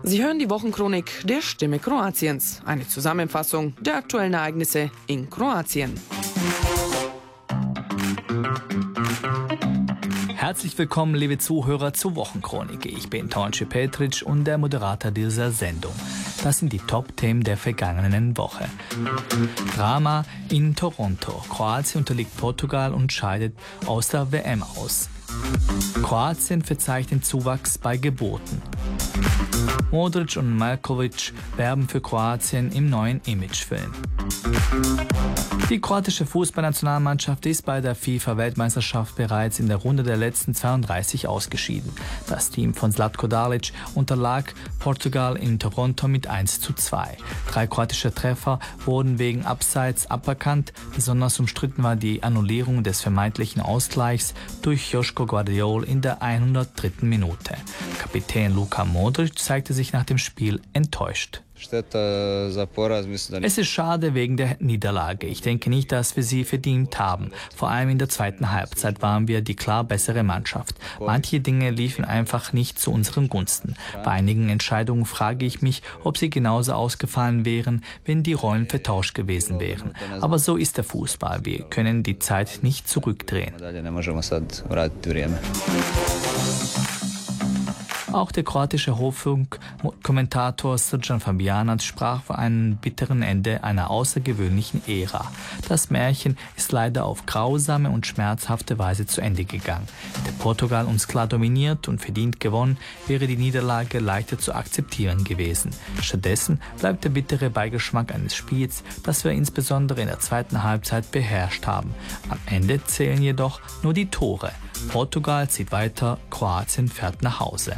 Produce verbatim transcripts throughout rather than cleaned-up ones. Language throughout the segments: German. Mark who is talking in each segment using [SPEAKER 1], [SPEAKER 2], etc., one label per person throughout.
[SPEAKER 1] Sie hören die Wochenchronik der Stimme Kroatiens. Eine Zusammenfassung der aktuellen Ereignisse in Kroatien.
[SPEAKER 2] Herzlich willkommen, liebe Zuhörer, zur Wochenchronik. Ich bin Tonči Petric und der Moderator dieser Sendung. Das sind die Top-Themen der vergangenen Woche. Drama in Toronto. Kroatien unterliegt Portugal und scheidet aus der W M aus. Kroatien verzeichnet Zuwachs bei Geburten. Modric und Malkovic werben für Kroatien im neuen Imagefilm. Die kroatische Fußballnationalmannschaft ist bei der FIFA-Weltmeisterschaft bereits in der Runde der letzten zweiunddreißig ausgeschieden. Das Team von Zlatko Dalic unterlag Portugal in Toronto mit eins zu zwei. Drei kroatische Treffer wurden wegen Abseits aberkannt. Besonders umstritten war die Annullierung des vermeintlichen Ausgleichs durch Joško Gvardiol in der hundertdritten Minute. Kapitän Luka Modric zeigte sich nach dem Spiel enttäuscht. Es ist schade wegen der Niederlage. Ich denke nicht, dass wir sie verdient haben. Vor allem in der zweiten Halbzeit waren wir die klar bessere Mannschaft. Manche Dinge liefen einfach nicht zu unseren Gunsten. Bei einigen Entscheidungen frage ich mich, ob sie genauso ausgefallen wären, wenn die Rollen vertauscht gewesen wären. Aber so ist der Fußball. Wir können die Zeit nicht zurückdrehen. Auch der kroatische Hoffunkkommentator Srđan Fabijanac sprach von einem bitteren Ende einer außergewöhnlichen Ära. Das Märchen ist leider auf grausame und schmerzhafte Weise zu Ende gegangen. Hätte Portugal uns klar dominiert und verdient gewonnen, wäre die Niederlage leichter zu akzeptieren gewesen. Stattdessen bleibt der bittere Beigeschmack eines Spiels, das wir insbesondere in der zweiten Halbzeit beherrscht haben. Am Ende zählen jedoch nur die Tore. Portugal zieht weiter, Kroatien fährt nach Hause.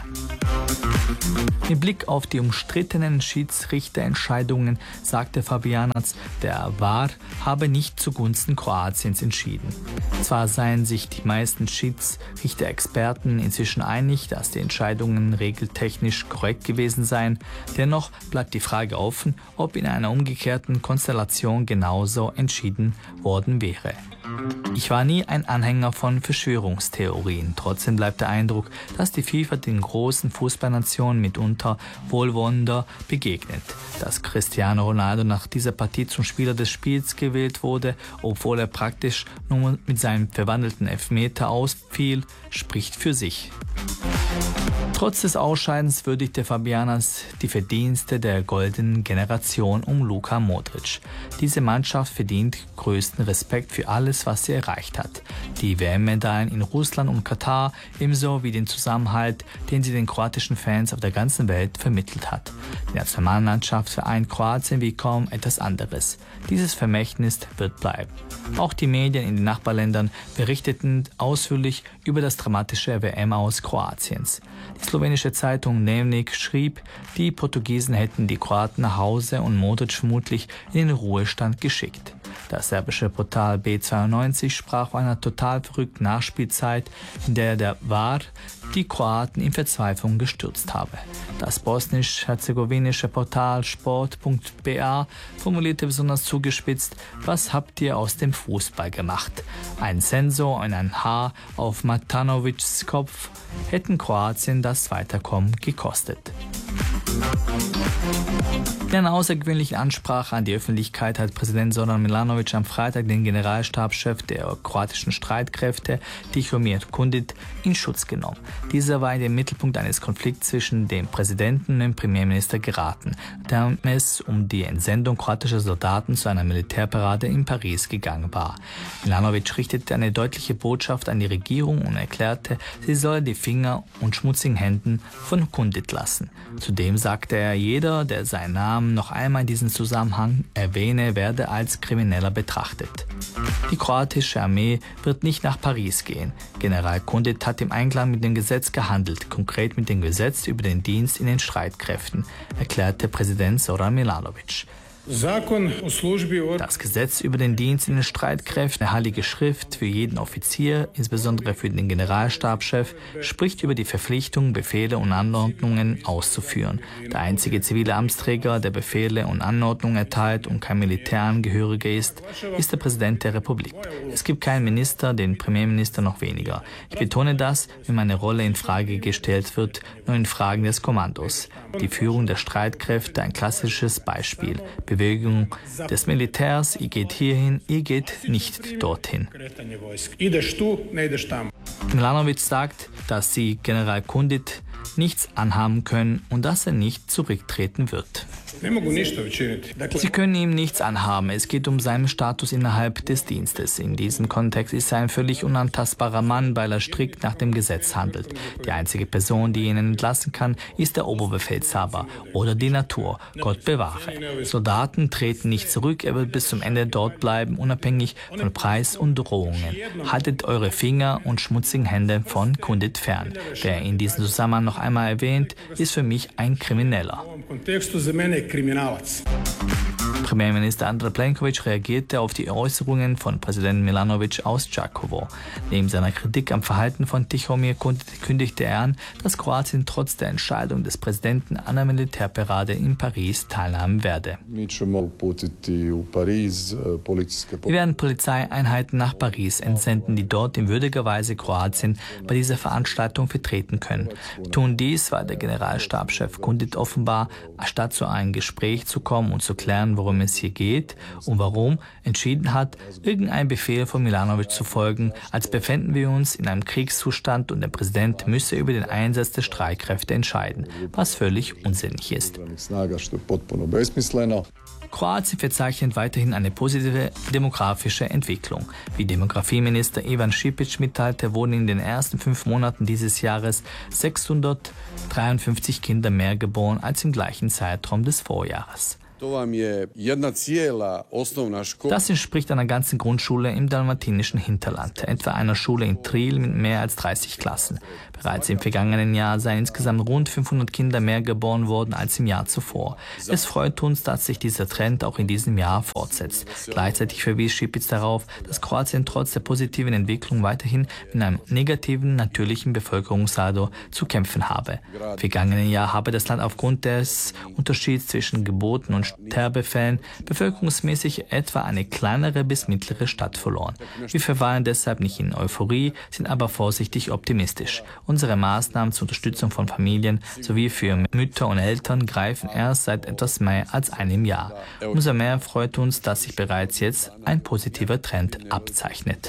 [SPEAKER 2] Mit Blick auf die umstrittenen Schiedsrichterentscheidungen sagte Fabijanac, der V A R habe nicht zugunsten Kroatiens entschieden. Zwar seien sich die meisten Schiedsrichterexperten inzwischen einig, dass die Entscheidungen regeltechnisch korrekt gewesen seien, dennoch bleibt die Frage offen, ob in einer umgekehrten Konstellation genauso entschieden worden wäre. Ich war nie ein Anhänger von Verschwörungstheorien. Trotzdem bleibt der Eindruck, dass die FIFA den großen Fußballnationen mitunter wohlwollender begegnet. Dass Cristiano Ronaldo nach dieser Partie zum Spieler des Spiels gewählt wurde, obwohl er praktisch nur mit seinem verwandelten Elfmeter ausfiel, spricht für sich. Trotz des Ausscheidens würdigte Fabijanac die Verdienste der goldenen Generation um Luka Modric. Diese Mannschaft verdient größten Respekt für alles, was sie erreicht hat. Die W M-Medaillen in Russland und Katar, ebenso wie den Zusammenhalt, den sie den kroatischen Fans auf der ganzen Welt vermittelt hat. Die Nationalmannschaft vereint Kroatien wie kaum etwas anderes. Dieses Vermächtnis wird bleiben. Auch die Medien in den Nachbarländern berichteten ausführlich über das dramatische W M-Aus Kroatiens. Die slowenische Zeitung Dnevnik schrieb, die Portugiesen hätten die Kroaten nach Hause und Modric vermutlich in den Ruhestand geschickt. Das serbische Portal B zweiundneunzig sprach von einer total verrückten Nachspielzeit, in der der V A R die Kroaten in Verzweiflung gestürzt habe. Das bosnisch-herzegowinische Portal sport punkt b a formulierte besonders zugespitzt: Was habt ihr aus dem Fußball gemacht? Ein Sensor und ein Haar auf Matanovics Kopf hätten Kroatien das Weiterkommen gekostet. In einer außergewöhnlichen Ansprache an die Öffentlichkeit hat Präsident Zoran Milanović am Freitag den Generalstabschef der kroatischen Streitkräfte, Tihomir Kundit, in Schutz genommen. Dieser war in den Mittelpunkt eines Konflikts zwischen dem Präsidenten und dem Premierminister geraten, da es um die Entsendung kroatischer Soldaten zu einer Militärparade in Paris gegangen war. Milanović richtete eine deutliche Botschaft an die Regierung und erklärte, sie solle die Finger und schmutzigen Händen von Kundit lassen. Zudem sagte er, jeder, der seinen Namen noch einmal in diesem Zusammenhang erwähne, werde als Krimineller betrachtet. Die kroatische Armee wird nicht nach Paris gehen. General Kundit hat im Einklang mit dem Gesetz gehandelt, konkret mit dem Gesetz über den Dienst in den Streitkräften, erklärte Präsident Zoran Milanović. Das Gesetz über den Dienst in den Streitkräften, eine heilige Schrift für jeden Offizier, insbesondere für den Generalstabschef, spricht über die Verpflichtung, Befehle und Anordnungen auszuführen. Der einzige zivile Amtsträger, der Befehle und Anordnungen erteilt und kein Militärangehöriger ist, ist der Präsident der Republik. Es gibt keinen Minister, den Premierminister noch weniger. Ich betone das, wenn meine Rolle in Frage gestellt wird, nur in Fragen des Kommandos. Die Führung der Streitkräfte, ein klassisches Beispiel. Bewegung des Militärs, ihr geht hierhin, ihr geht nicht dorthin. Milanović sagt, dass sie General Kundit nichts anhaben können und dass er nicht zurücktreten wird. Sie können ihm nichts anhaben. Es geht um seinen Status innerhalb des Dienstes. In diesem Kontext ist er ein völlig unantastbarer Mann, weil er strikt nach dem Gesetz handelt. Die einzige Person, die ihn entlassen kann, ist der Oberbefehlshaber oder die Natur. Gott bewahre. Soldaten treten nicht zurück. Er wird bis zum Ende dort bleiben, unabhängig von Preis und Drohungen. Haltet eure Finger und schmutzigen Hände von Kundit fern. Wer in diesem Zusammenhang noch einmal erwähnt, ist für mich ein Krimineller. Premierminister Andrej Plenković reagierte auf die Äußerungen von Präsident Milanović aus Đakovo. Neben seiner Kritik am Verhalten von Tihomir kündigte er an, dass Kroatien trotz der Entscheidung des Präsidenten an der Militärparade in Paris teilnehmen werde. Wir werden Polizeieinheiten nach Paris entsenden, die dort in würdiger Weise Kroatien bei dieser Veranstaltung vertreten können. Wir tun dies, weil der Generalstabschef Kundit offenbar, statt zu einem Gespräch zu kommen und zu klären, worum es hier geht und warum, entschieden hat, irgendeinem Befehl von Milanović zu folgen, als befänden wir uns in einem Kriegszustand und der Präsident müsse über den Einsatz der Streitkräfte entscheiden, was völlig unsinnig ist. Kroatien verzeichnet weiterhin eine positive demografische Entwicklung. Wie Demografieminister Ivan Šipić mitteilte, wurden in den ersten fünf Monaten dieses Jahres sechshundertdreiundfünfzig Kinder mehr geboren als im gleichen Zeitraum des Vorjahres. Das entspricht einer ganzen Grundschule im dalmatinischen Hinterland, etwa einer Schule in Triel mit mehr als dreißig Klassen. Bereits im vergangenen Jahr seien insgesamt rund fünfhundert Kinder mehr geboren worden als im Jahr zuvor. Es freut uns, dass sich dieser Trend auch in diesem Jahr fortsetzt. Gleichzeitig verwies Šipić darauf, dass Kroatien trotz der positiven Entwicklung weiterhin mit einem negativen natürlichen Bevölkerungssaldo zu kämpfen habe. Im vergangenen Jahr habe das Land aufgrund des Unterschieds zwischen Geburten und Sterbefällen bevölkerungsmäßig etwa eine kleinere bis mittlere Stadt verloren. Wir verweilen deshalb nicht in Euphorie, sind aber vorsichtig optimistisch. Unsere Maßnahmen zur Unterstützung von Familien sowie für Mütter und Eltern greifen erst seit etwas mehr als einem Jahr. Umso mehr freut uns, dass sich bereits jetzt ein positiver Trend abzeichnet.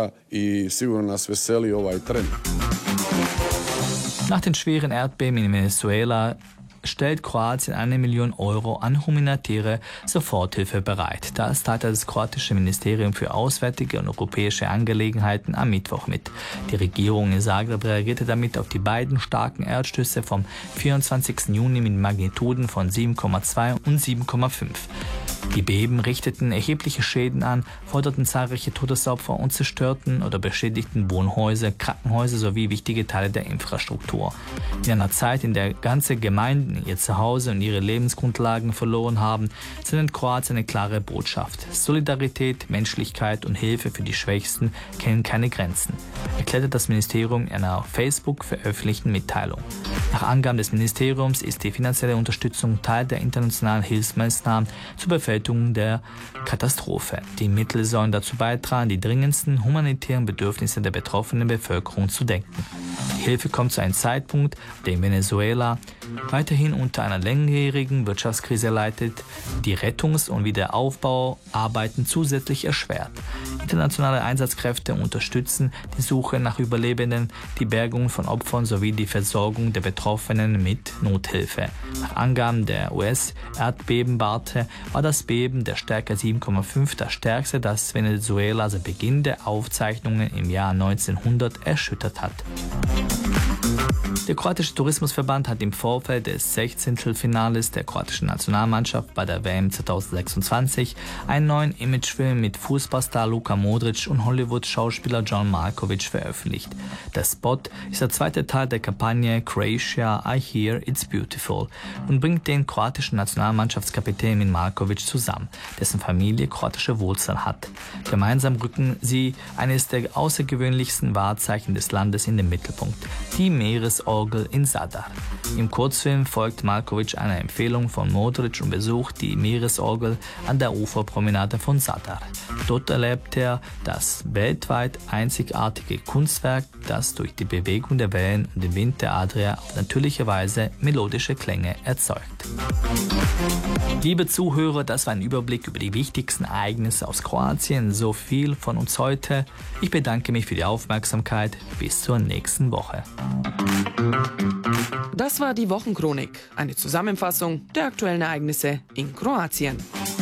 [SPEAKER 2] Nach den schweren Erdbeben in Venezuela stellt Kroatien eine Million Euro an humanitäre Soforthilfe bereit. Das teilte das kroatische Ministerium für Auswärtige und Europäische Angelegenheiten am Mittwoch mit. Die Regierung in Zagreb reagierte damit auf die beiden starken Erdstöße vom vierundzwanzigsten Juni mit Magnituden von sieben Komma zwei und sieben Komma fünf. Die Beben richteten erhebliche Schäden an, forderten zahlreiche Todesopfer und zerstörten oder beschädigten Wohnhäuser, Krankenhäuser sowie wichtige Teile der Infrastruktur. In einer Zeit, in der ganze Gemeinden ihr Zuhause und ihre Lebensgrundlagen verloren haben, sendet Kroatien eine klare Botschaft. Solidarität, Menschlichkeit und Hilfe für die Schwächsten kennen keine Grenzen, erklärte das Ministerium in einer auf Facebook veröffentlichten Mitteilung. Nach Angaben des Ministeriums ist die finanzielle Unterstützung Teil der internationalen Hilfsmaßnahmen zur Bewältigung der Katastrophe. Die Mittel sollen dazu beitragen, die dringendsten humanitären Bedürfnisse der betroffenen Bevölkerung zu denken. Die Hilfe kommt zu einem Zeitpunkt, den Venezuela weiterhin unter einer langjährigen Wirtschaftskrise leidet, die Rettungs- und Wiederaufbauarbeiten zusätzlich erschwert. Internationale Einsatzkräfte unterstützen die Suche nach Überlebenden, die Bergung von Opfern sowie die Versorgung der Betroffenen mit Nothilfe. Nach Angaben der U S-Erdbebenwarte war das Beben der Stärke sieben Komma fünf das stärkste, das Venezuela seit Beginn der Aufzeichnungen im Jahr neunzehnhundert erschüttert hat. Der kroatische Tourismusverband hat im Vorfeld des Sechzehntelfinales der kroatischen Nationalmannschaft bei der W M zweitausendsechsundzwanzig einen neuen Imagefilm mit Fußballstar Luka Modric und Hollywood-Schauspieler John Malkovich veröffentlicht. Der Spot ist der zweite Teil der Kampagne Croatia, I Hear It's Beautiful und bringt den kroatischen Nationalmannschaftskapitän mit Malkovich zusammen, dessen Familie kroatische Wurzeln hat. Gemeinsam rücken sie eines der außergewöhnlichsten Wahrzeichen des Landes in den Mittelpunkt, die Meeresorgel in Zadar. Im Kurzfilm folgt Malkovich einer Empfehlung von Modric und besucht die Meeresorgel an der Uferpromenade von Zadar. Dort erlebt er das weltweit einzigartige Kunstwerk, das durch die Bewegung der Wellen und den Wind der Adria auf natürliche Weise melodische Klänge erzeugt. Liebe Zuhörer, das war ein Überblick über die wichtigsten Ereignisse aus Kroatien. So viel von uns heute. Ich bedanke mich für die Aufmerksamkeit. Bis zur nächsten Woche.
[SPEAKER 1] Das war die Wochenchronik, eine Zusammenfassung der aktuellen Ereignisse in Kroatien.